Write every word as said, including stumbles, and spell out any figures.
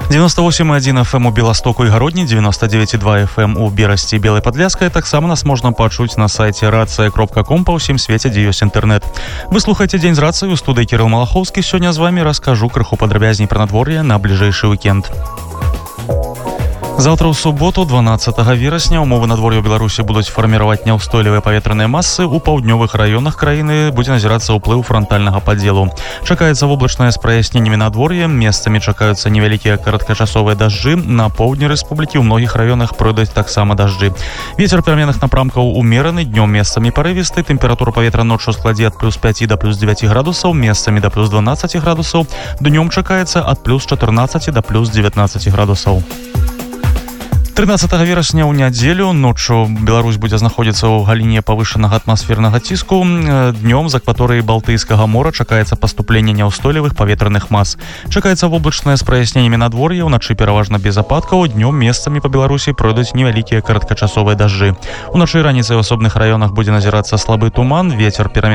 девяносто восемь и один эф эм у Беластоку и Гародні, девяносто девять и два эф эм у Берасці і Белай Падляшскай. Таксама нас можна пачуць на сайце рацыя кропка ком па ўсім свеце, дзе ёсць інтэрнэт. Вы слухаеце Дзень з рацыі, у студыі Кірыл Малахоўскі. Сёння з вами раскажу крыху падрабязней пра надвор'е на бліжэйшы уікенд. Завтра ў суботу, дванаццатага верасня, умовы надвор'я ў Беларусі будуць фарміраваць няўстойлівыя паветраныя масы. У паўднёвых раёнах краіны будзе назірацца ўплыў франтальнага падзелу. Чакаецца воблачнае з праясненнямі надвор'я, месцамі чакаюцца невялікія кароткачасовыя дажджы. На поўдні рэспублікі ў многіх раёнах пройдуць таксама дажджы. Вецер пераменных напрамкаў умераны, днём месцамі парывісты. Тэмпература паветра ноччу складзе ад плюс пяці да плюс дзевяці градусаў, месцамі да плюс дванаццаці градусаў. Днём чакаецца ад плюс чатырнаццаці да плюс дзевятнаццаці градусаў. трынаццатага верасня ў нядзелю ноччу Беларусь будзе знаходзіцца ў галіне павышанага атмасфернага ціску. Днём з акваторыі Балтыйскага мора чакаецца паступленне няўстойлівых паветраных мас. Чакаецца воблачнае з праясненнямі надвор'я, уначы пераважна без ападкаў. Днём месцамі па Беларусі пройдуць невялікія кароткачасовыя дажджы. Уначы і раніцай у асобных раёнах будзе назірацца слабы туман, вецер пераменных